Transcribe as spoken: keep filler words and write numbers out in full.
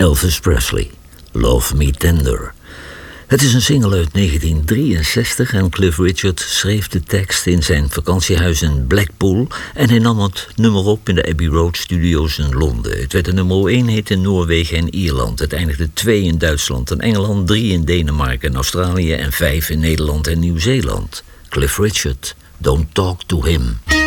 Elvis Presley, Love Me Tender. Het is een single uit negentien drieënzestig en Cliff Richard schreef de tekst in zijn vakantiehuis in Blackpool en hij nam het nummer op in de Abbey Road Studios in Londen. Het werd een nummer één hit in Noorwegen en Ierland. Het eindigde twee in Duitsland en Engeland, drie in Denemarken en Australië en vijf in Nederland en Nieuw-Zeeland. Cliff Richard, Don't Talk to Him.